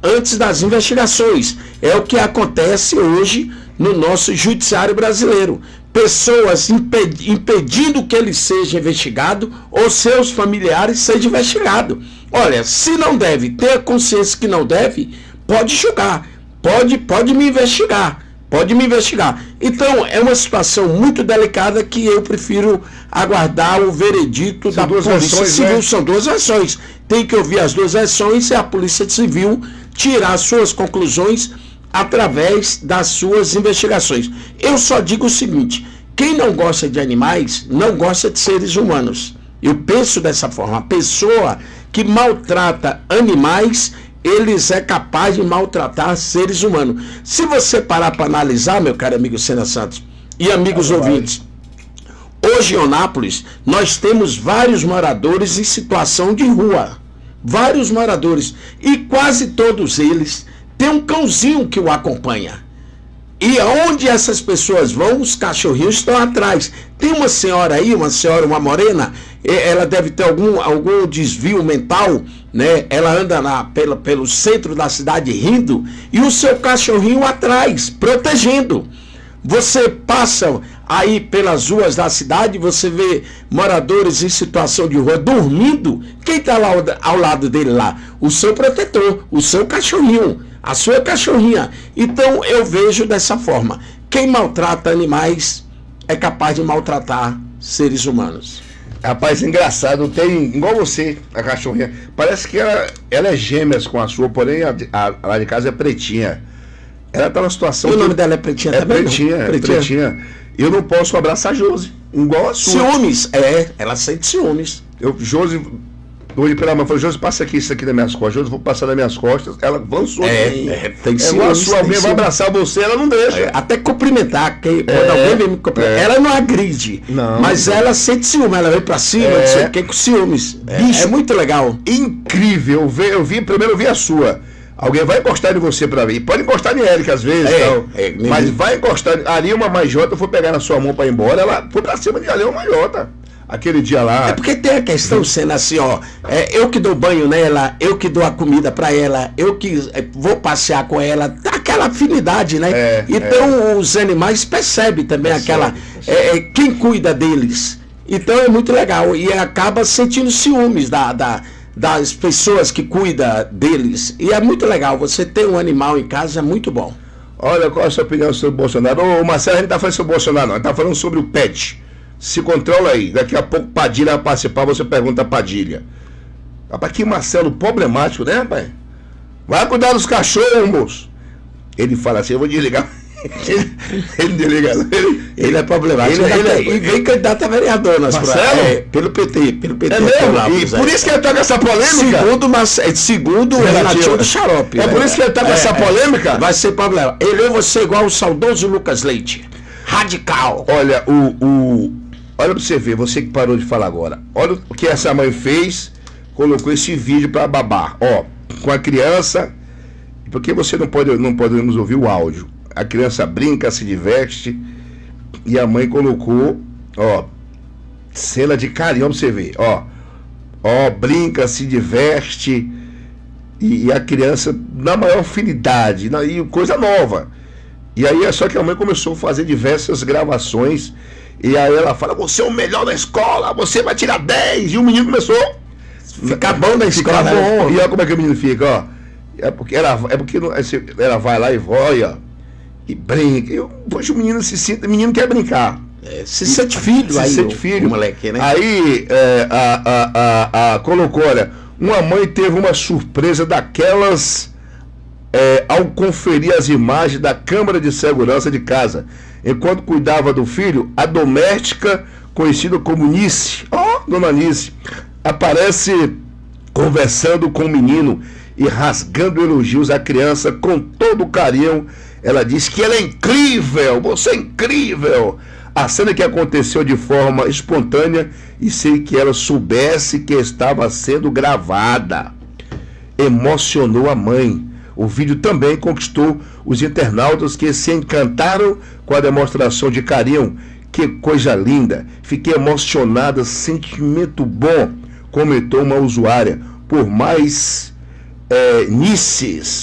antes das investigações. É o que acontece hoje no nosso judiciário brasileiro. Pessoas impedindo que ele seja investigado ou seus familiares sejam investigados. Olha, se não deve, ter a consciência que não deve, pode julgar, pode me investigar. Pode me investigar. Então, é uma situação muito delicada que eu prefiro aguardar o veredito da Polícia Civil. São duas versões. Tem que ouvir as duas versões e a Polícia Civil tirar suas conclusões através das suas investigações. Eu só digo o seguinte: quem não gosta de animais, não gosta de seres humanos. Eu penso dessa forma. A pessoa que maltrata animais, eles é capaz de maltratar seres humanos. Se você parar para analisar, meu caro amigo Sena Santos e amigos ouvintes, hoje em Eunápolis nós temos vários moradores em situação de rua. Vários moradores. E quase todos eles têm um cãozinho que o acompanha. E aonde essas pessoas vão, os cachorrinhos estão atrás. Tem uma senhora aí, uma morena, ela deve ter algum desvio mental, né? Ela anda pelo centro da cidade rindo e o seu cachorrinho atrás, protegendo. Você passa aí pelas ruas da cidade, você vê moradores em situação de rua dormindo. Quem está lá ao lado dele lá? O seu protetor, o seu cachorrinho, a sua cachorrinha. Então eu vejo dessa forma: quem maltrata animais é capaz de maltratar seres humanos. Rapaz, engraçado, tem igual você, a cachorrinha. Parece que ela é gêmeas com a sua, porém a lá de casa é pretinha. Ela tá numa situação. E o nome dela é Pretinha também? Pretinha. Eu não posso abraçar a Josi, igual a sua. Ciúmes, ela sente ciúmes. Josi, olhei pela mão, falei: Josi, passa aqui, isso aqui nas minhas costas. Josi, vou passar nas minhas costas. Ela avançou. Tem ciúmes. Alguém vai abraçar você, ela não deixa. Até cumprimentar, quando alguém vem me cumprimentar. Ela não agride, mas ela sente ciúme, ela vem pra cima, não sei o que, com ciúmes. Bicho, é muito legal. Incrível, primeiro eu vi a sua. Alguém vai encostar em você pra ver. Pode encostar em Érica às vezes, mas vai encostar. Ali uma majota foi pegar na sua mão pra ir embora, ela foi pra cima de ali uma majota. Aquele dia lá. É porque tem a questão sendo assim, ó. Eu que dou banho nela, eu que dou a comida pra ela, eu que vou passear com ela. Tá aquela afinidade, né? Então os animais percebem também quem cuida deles. Então é muito legal. E acaba sentindo ciúmes das pessoas que cuidam deles. E é muito legal. Você ter um animal em casa é muito bom. Olha, qual é a sua opinião sobre o Bolsonaro? Ô Marcelo, a gente não tá falando sobre o Bolsonaro, não. A gente tá falando sobre o pet. Se controla aí. Daqui a pouco Padilha vai participar, você pergunta a Padilha. Rapaz, que Marcelo problemático, né, rapaz? Vai cuidar dos cachorros, moço. Ele fala assim: eu vou desligar. Ele desliga. Ele é problemático. E vem candidato a vereador, pelo PT. É mesmo? E por isso que ele tá com essa polêmica? Segundo o Renatinho do Xarope. É por isso que ele tá com essa polêmica? Vai ser problema. Eu vou ser igual o saudoso Lucas Leite. Radical. Olha, olha pra você ver, você que parou de falar agora. Olha o que essa mãe fez. Colocou esse vídeo pra babar. Ó, com a criança. Porque você não podemos ouvir o áudio. A criança brinca, se diverte. E a mãe colocou, cena de carinho, pra você ver. Brinca, se diverte. E a criança na maior afinidade. E coisa nova. E aí é só que a mãe começou a fazer diversas gravações. E aí ela fala: você é o melhor da escola, você vai tirar 10. E o menino começou a ficar bom na escola. Bom. E olha como é que o menino fica, É porque ela vai lá e vai, e brinca. Hoje o menino se sente, o menino quer brincar. Se sente filho aí, filho. O moleque, né? Aí colocou, olha, uma mãe teve uma surpresa daquelas ao conferir as imagens da câmera de segurança de casa. Enquanto cuidava do filho, a doméstica, conhecida como Nice, dona Nice, aparece conversando com o menino e rasgando elogios à criança com todo carinho. Ela diz que ela é incrível, você é incrível. A cena que aconteceu de forma espontânea e sem que ela soubesse que estava sendo gravada. Emocionou a mãe. O vídeo também conquistou os internautas que se encantaram com a demonstração de carinho. Que coisa linda. Fiquei emocionada, sentimento bom, comentou uma usuária. Por mais Nices